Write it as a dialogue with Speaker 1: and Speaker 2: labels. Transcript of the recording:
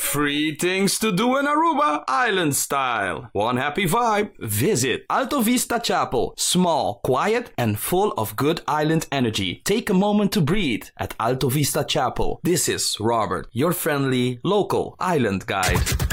Speaker 1: Free things to do in Aruba, island style. One happy vibe. Visit Alto Vista Chapel. Small, quiet, and full of good island energy. Take a moment to breathe at Alto Vista Chapel. This is Robert, your friendly local island guide.